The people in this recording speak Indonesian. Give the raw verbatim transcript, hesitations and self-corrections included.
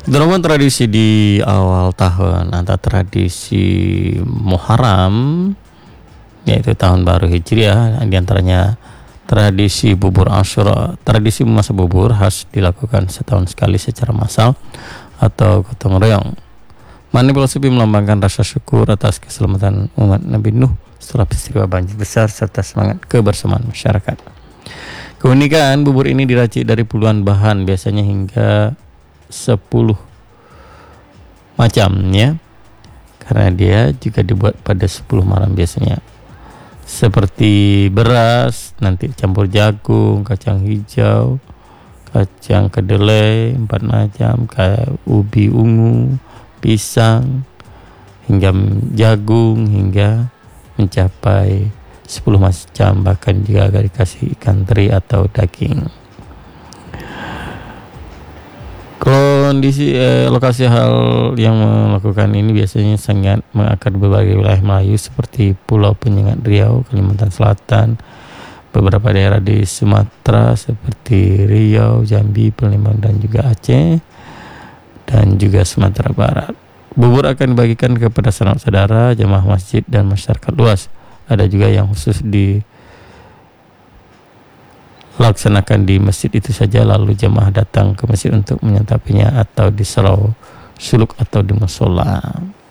Drama tradisi di awal tahun antara tradisi Muharram, yaitu tahun baru Hijriah, di antaranya tradisi bubur Asyura. Tradisi memasak bubur harus dilakukan setahun sekali secara massal atau gotong royong. Makna filosofi melambangkan rasa syukur atas keselamatan umat Nabi Nuh setelah peristiwa banjir besar serta semangat kebersamaan masyarakat. Keunikan bubur ini diracik dari puluhan bahan, biasanya hingga sepuluh macam ya, karena dia juga dibuat pada sepuluh malam biasanya, seperti beras nanti campur jagung, kacang hijau, kacang kedelai empat macam, kayak ubi ungu, pisang, hingga jagung, hingga mencapai sepuluh macam, bahkan juga agak dikasih ikan teri atau daging. Kondisi eh, lokasi hal yang melakukan ini biasanya sangat mengakar berbagai wilayah Melayu seperti Pulau Penyengat Riau, Kalimantan Selatan, beberapa daerah di Sumatera seperti Riau, Jambi, Palembang dan juga Aceh, dan juga Sumatera Barat. Bubur akan dibagikan kepada sanak-saudara, jemaah masjid dan masyarakat luas. Ada juga yang khusus di laksanakan di masjid itu saja, lalu jemaah datang ke masjid untuk menyantapinya atau di surau suluk atau di musola.